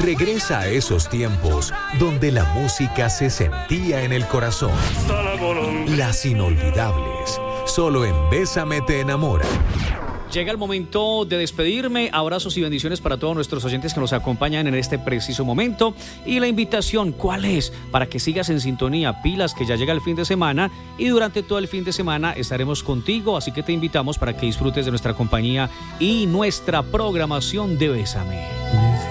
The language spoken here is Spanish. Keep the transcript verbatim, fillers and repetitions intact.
Regresa a esos tiempos donde la música se sentía en el corazón. Las inolvidables, solo en Bésame te enamora. Llega el momento de despedirme. Abrazos y bendiciones para todos nuestros oyentes que nos acompañan en este preciso momento. Y la invitación, ¿cuál es? Para que sigas en sintonía, pilas, que ya llega el fin de semana y durante todo el fin de semana estaremos contigo. Así que te invitamos para que disfrutes de nuestra compañía y nuestra programación de Bésame.